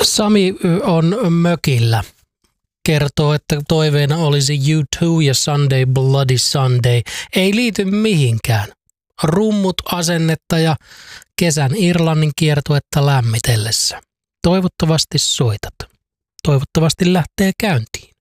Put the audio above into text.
Sami on mökillä. Kertoo, että toiveena olisi U2 ja Sunday Bloody Sunday. Ei liity mihinkään. Rummut, asennetta ja kesän Irlannin kiertuetta lämmitellessä. Toivottavasti soitat. Toivottavasti lähtee käyntiin.